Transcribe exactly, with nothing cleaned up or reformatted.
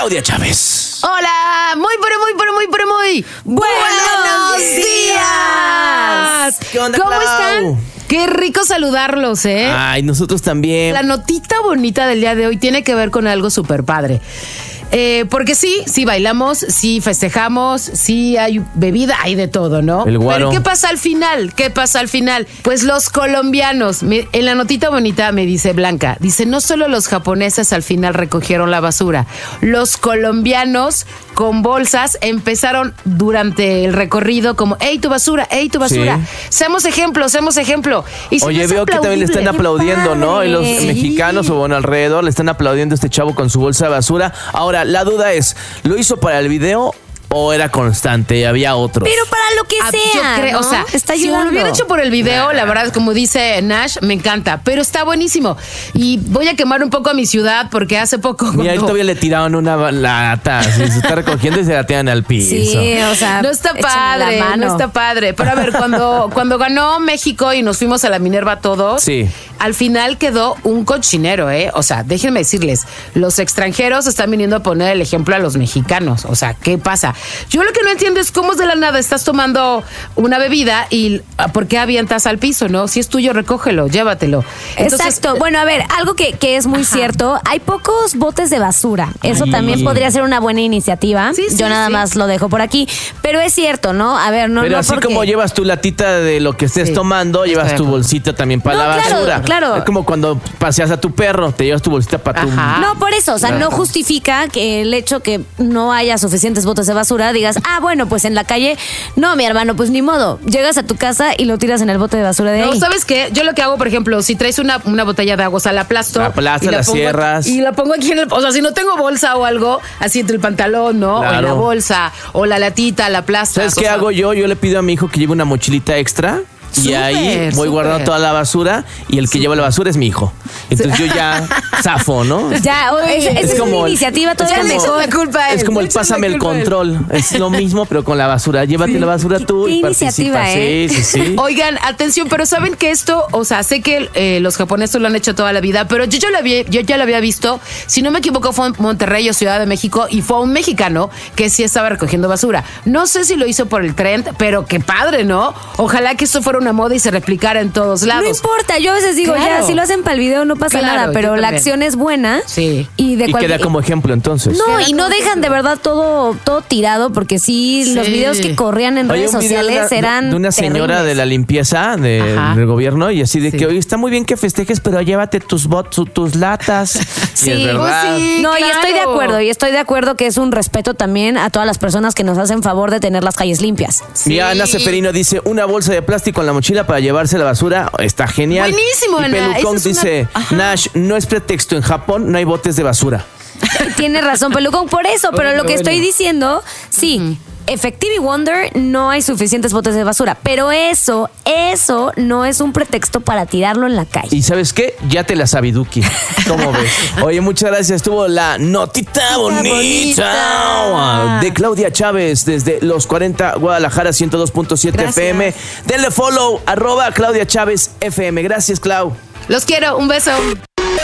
Claudia Chávez. Hola, muy, pero muy, pero muy, pero muy buenos días. ¿Qué onda, ¿Cómo Clau? están? Qué rico saludarlos, ¿eh? Ay, nosotros también. La notita bonita del día de hoy tiene que ver con algo súper padre. Eh, porque sí, sí bailamos, sí festejamos, sí hay bebida, hay de todo, ¿no? El guaro. Pero ¿qué pasa al final? ¿Qué pasa al final? Pues los colombianos, me- en la notita bonita me dice Blanca, dice, no solo los japoneses al final recogieron la basura, los colombianos con bolsas empezaron durante el recorrido como, ¡ey, tu basura! ¡Ey, tu basura! Sí. Seamos ejemplo, seamos ejemplo. Y si Oye, no es veo que también le están aplaudible. aplaudiendo, ¿no? Y los Sí. mexicanos o bueno, alrededor le están aplaudiendo a este chavo con su bolsa de basura. Ahora, la duda es, ¿lo hizo para el video o era constante y había otros? Pero para lo que Ah, sea, yo creo, ¿no? o sea, está si ayudando. lo hubiera hecho por el video, la verdad, como dice Nash, me encanta, pero está buenísimo. Y voy a quemar un poco a mi ciudad porque hace poco... Mira, ahí cuando- todavía le tiraron una lata, así, se está recogiendo y se la tiran al piso. Sí, o sea, No está échenle padre, la mano. no está padre. Pero a ver, cuando, cuando ganó México y nos fuimos a la Minerva todos, Sí. al final quedó un cochinero, ¿eh? O sea, déjenme decirles, los extranjeros están viniendo a poner el ejemplo a los mexicanos. O sea, ¿qué pasa? Yo lo que no entiendo es cómo es de la nada estás tomando una bebida y ah, ¿por qué avientas al piso, no? Si es tuyo, recógelo, llévatelo. Entonces, Exacto. Bueno, a ver, algo que, que es muy Ajá. cierto, hay pocos botes de basura. Eso Ay. también podría ser una buena iniciativa. Sí, sí, Yo nada sí. más lo dejo por aquí. Pero es cierto, ¿no? A ver, no, Pero no así porque... como llevas tu latita de lo que estés Sí, tomando, estoy llevas de tu acuerdo. bolsita también para No, la claro, basura. claro. Es como cuando paseas a tu perro, te llevas tu bolsita para tu... Ajá. No, por eso, o sea, no justifica que el hecho que no haya suficientes botes de basura digas, ah, bueno, pues en la calle, no, mi hermano, pues ni modo. Llegas a tu casa y lo tiras en el bote de basura de no, ahí. ¿sabes qué? Yo lo que hago, por ejemplo, si traes una, una botella de agua, o sea, la aplasto. La aplastas, y la pongo- cierras. Y la pongo aquí en el... O sea, si no tengo bolsa o algo, así entre el pantalón, ¿no? O en Claro. la bolsa, o la latita, la aplastas. ¿Sabes o qué sea, hago yo? Yo le pido a mi hijo que lleve una mochilita extra. Y Súper, ahí voy súper. guardando toda la basura y el que lleva la basura es mi hijo. Entonces yo ya zafo, ¿no? Ya, o- es, Es esa es como una el- iniciativa es todavía Ya le como- mejor. echas la culpa a él. Es como le el echas la pásame el culpa a él. control. Es lo mismo, pero con la basura. Llévate la basura tú Qué y iniciativa, participa. ¿eh? Sí, sí, sí. Oigan, atención, pero saben que esto, o sea, sé que eh, los japoneses lo han hecho toda la vida, pero yo, yo, lo había, yo ya lo había visto, si no me equivoco fue en Monterrey o Ciudad de México y fue un mexicano que sí estaba recogiendo basura. No sé si lo hizo por el trend, pero qué padre, ¿no? Ojalá que esto fuera una moda y se replicara en todos lados. No importa, yo a veces digo, Claro. ya, si lo hacen para el video no pasa Claro, nada, yo pero la también. acción es buena. Sí. Y de Y cual- queda como ejemplo entonces. No, Queda y no como dejan de verdad todo, todo tirado, porque sí, Sí. los videos que corrían en Oye, redes un video de sociales una- eran de una señora terribles. de la limpieza de- Ajá. del gobierno y así de Sí. que oye, está muy bien que festejes, pero llévate tus bots, tus latas. Sí, Y es verdad. pues sí. No, y estoy de claro. acuerdo, y estoy de acuerdo que es un respeto también a todas las personas que nos hacen favor de tener las calles limpias. Mira, Ana Seferino dice, una bolsa de plástico en la mochila para llevarse la basura. Está genial. Buenísimo, y Ana. Pelucón Esa es una- dice, Ajá. Nash, no es pretexto. En Japón no hay botes de basura. Tienes razón, Pelucón, por eso, pero Bueno, lo que bueno. estoy diciendo, sí. Effective Wonder no hay suficientes botes de basura, pero eso, eso no es un pretexto para tirarlo en la calle. Y ¿sabes qué? Ya te la sabiduki. ¿Cómo ves? Oye, muchas gracias. Estuvo la notita bonita, bonita. de Claudia Chávez desde Los cuarenta Guadalajara ciento dos punto siete Gracias. F M. Denle follow, arroba Claudia Chávez F M. Gracias, Clau. Los quiero, un beso.